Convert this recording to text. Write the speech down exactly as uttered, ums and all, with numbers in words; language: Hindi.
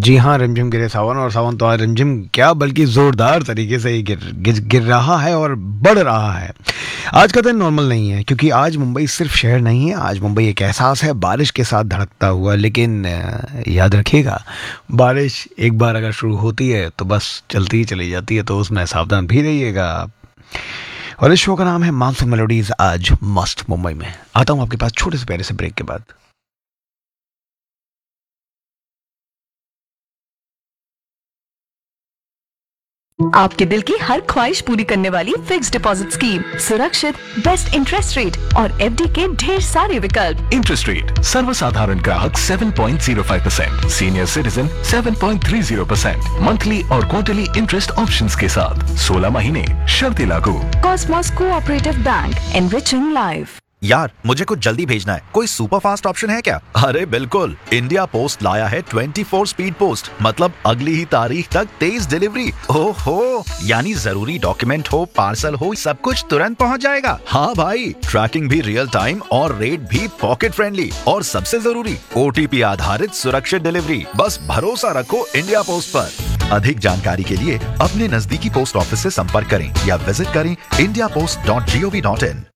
जी हाँ, रिमझिम गिरे सावन और सावन तो आज रिमझिम क्या बल्कि ज़ोरदार तरीके से ही गिर गिर गिर रहा है और बढ़ रहा है। आज का दिन नॉर्मल नहीं है क्योंकि आज मुंबई सिर्फ शहर नहीं है, आज मुंबई एक एहसास है बारिश के साथ धड़कता हुआ। लेकिन अ, याद रखिएगा, बारिश एक बार अगर शुरू होती है तो बस चलती ही चली जाती है, तो उसमें सावधान भी रहिएगा आप। और इस शो का नाम है मानसून मेलोडीज, आज मस्त मुंबई में। आता हूँ आपके पास छोटे से प्यारे से ब्रेक के बाद। आपके दिल की हर ख्वाहिश पूरी करने वाली फिक्स डिपॉजिट स्कीम, सुरक्षित, बेस्ट इंटरेस्ट रेट और एफडी के ढेर सारे विकल्प। इंटरेस्ट रेट सर्वसाधारण ग्राहक सात पॉइंट शून्य पाँच परसेंट, सीनियर सिटीजन सात पॉइंट तीस परसेंट, मंथली और क्वार्टरली इंटरेस्ट ऑप्शंस के साथ सोलह महीने, शर्तें लागू। Cosmos cooperative bank, enriching life. यार, मुझे कुछ जल्दी भेजना है, कोई सुपर फास्ट ऑप्शन है क्या? अरे बिल्कुल, इंडिया पोस्ट लाया है चौबीस स्पीड पोस्ट, मतलब अगली ही तारीख तक तेज डिलीवरी। ओहो, यानी जरूरी डॉक्यूमेंट हो, पार्सल हो, सब कुछ तुरंत पहुंच जाएगा। हाँ भाई, ट्रैकिंग भी रियल टाइम और रेट भी पॉकेट फ्रेंडली, और सबसे जरूरी ओटीपी आधारित सुरक्षित डिलीवरी। बस भरोसा रखो इंडिया पोस्ट पर। अधिक जानकारी के लिए अपने नजदीकी पोस्ट ऑफिस से संपर्क करें या विजिट करें India post dot G O V dot in.